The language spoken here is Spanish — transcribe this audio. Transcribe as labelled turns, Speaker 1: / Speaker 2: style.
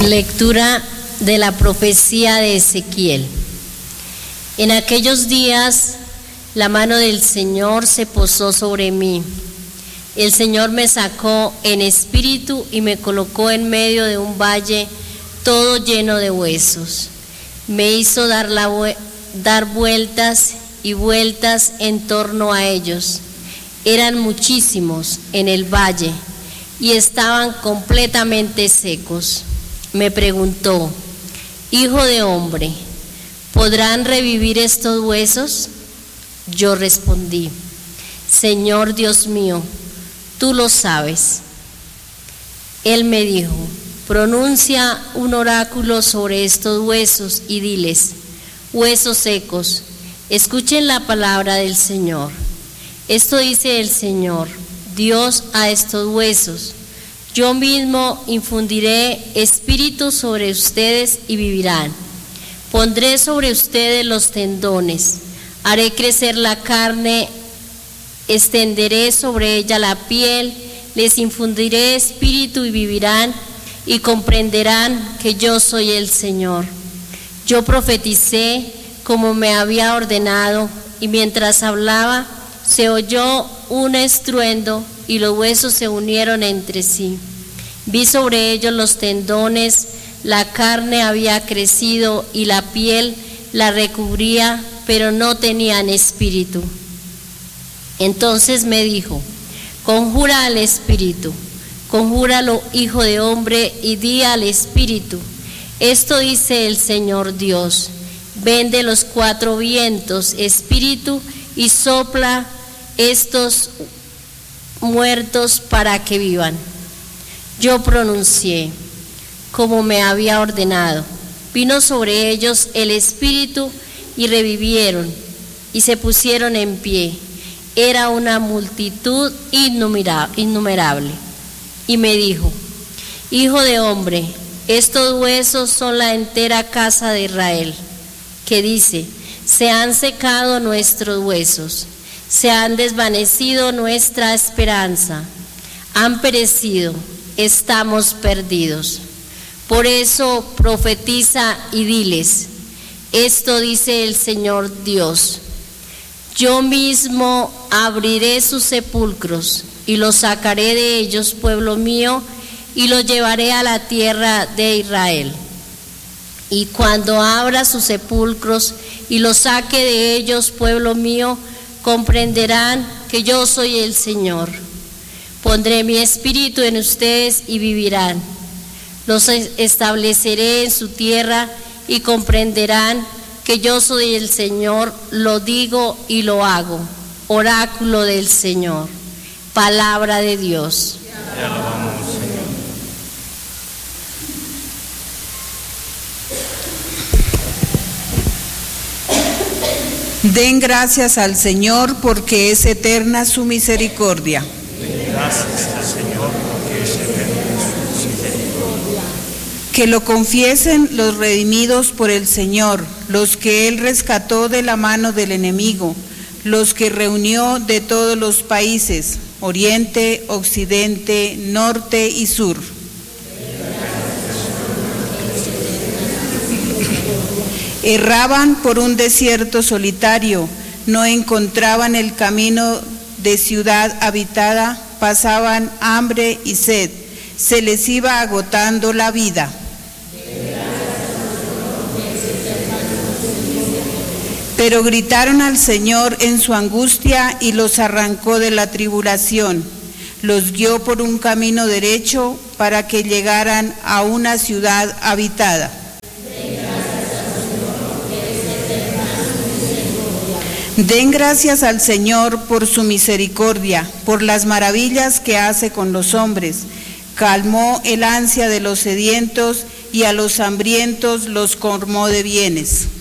Speaker 1: Lectura de la profecía de Ezequiel. En aquellos días la mano del Señor se posó sobre mí. El Señor me sacó en espíritu y me colocó en medio de un valle todo lleno de huesos. Me hizo dar vueltas y vueltas en torno a ellos. Eran muchísimos en el valle y estaban completamente secos. Me preguntó: Hijo de hombre, ¿podrán revivir estos huesos? Yo respondí: Señor Dios mío, tú lo sabes. Él me dijo: pronuncia un oráculo sobre estos huesos y diles: huesos secos, escuchen la palabra del Señor. Esto dice el Señor, Dios, a estos huesos: yo mismo infundiré espíritu sobre ustedes y vivirán. Pondré sobre ustedes los tendones, haré crecer la carne, extenderé sobre ella la piel, les infundiré espíritu y vivirán, y comprenderán que yo soy el Señor. Yo profeticé como me había ordenado, y mientras hablaba se oyó un estruendo y los huesos se unieron entre sí. Vi sobre ellos los tendones, la carne había crecido y la piel la recubría, pero no tenían espíritu. Entonces me dijo: conjura al espíritu, conjúralo, hijo de hombre, y di al espíritu: esto dice el Señor Dios, ven de los cuatro vientos, espíritu, y sopla estos muertos para que vivan. Yo pronuncié como me había ordenado. Vino sobre ellos el espíritu y revivieron y se pusieron en pie. Era una multitud innumerable. Y me dijo: Hijo de hombre, estos huesos son la entera casa de Israel, que dice: se han secado nuestros huesos, se han desvanecido nuestra esperanza, han perecido, estamos perdidos. Por eso profetiza y diles: esto dice el Señor Dios, yo mismo abriré sus sepulcros y los sacaré de ellos, pueblo mío, y los llevaré a la tierra de Israel. Y cuando abra sus sepulcros y los saque de ellos, pueblo mío, comprenderán que yo soy el Señor. Pondré mi espíritu en ustedes y vivirán. Los estableceré en su tierra y comprenderán que yo soy el Señor, lo digo y lo hago. Oráculo del Señor. Palabra de Dios.
Speaker 2: Te alabamos, Señor.
Speaker 3: Den gracias al Señor porque es eterna su misericordia.
Speaker 2: Den gracias al Señor porque es eterna su misericordia.
Speaker 3: Que lo confiesen los redimidos por el Señor, los que Él rescató de la mano del enemigo, los que reunió de todos los países, oriente, occidente, norte y sur. Erraban por un desierto solitario, no encontraban el camino de ciudad habitada, pasaban hambre y sed, se les iba agotando la vida. Pero gritaron al Señor en su angustia y los arrancó de la tribulación. Los guió por un camino derecho para que llegaran a una ciudad habitada. Den gracias al Señor por su misericordia, por las maravillas que hace con los hombres. Calmó el ansia de los sedientos y a los hambrientos los colmó de bienes.